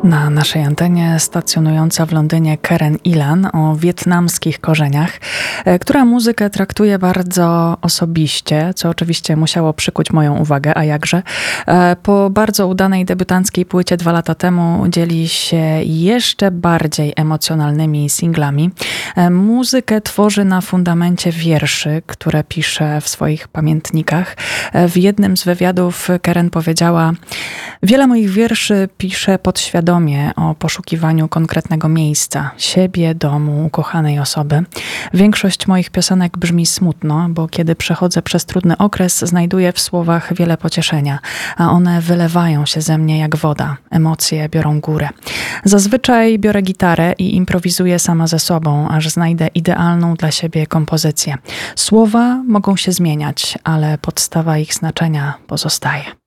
Na naszej antenie stacjonująca w Londynie Keren Ilan o wietnamskich korzeniach, która muzykę traktuje bardzo osobiście, co oczywiście musiało przykuć moją uwagę, a jakże. Po bardzo udanej debiutanckiej płycie 2 lata temu dzieli się jeszcze bardziej emocjonalnymi singlami. Muzykę tworzy na fundamencie wierszy, które pisze w swoich pamiętnikach. W jednym z wywiadów Keren powiedziała: wiele moich wierszy piszę podświadomie o poszukiwaniu konkretnego miejsca, siebie, domu, ukochanej osoby. Większość moich piosenek brzmi smutno, bo kiedy przechodzę przez trudny okres, znajduję w słowach wiele pocieszenia, a one wylewają się ze mnie jak woda. Emocje biorą górę. Zazwyczaj biorę gitarę i improwizuję sama ze sobą, aż znajdę idealną dla siebie kompozycję. Słowa mogą się zmieniać, ale podstawa ich znaczenia pozostaje.